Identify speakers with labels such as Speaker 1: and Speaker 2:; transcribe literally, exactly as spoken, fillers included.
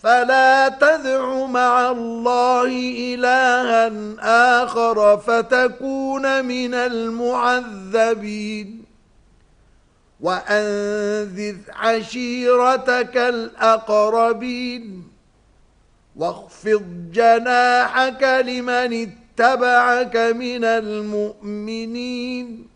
Speaker 1: فلا تدع مع الله إلها آخر فتكون من المعذبين وأنذر عشيرتك الأقربين واخفض جناحك لمن اتبعك من المؤمنين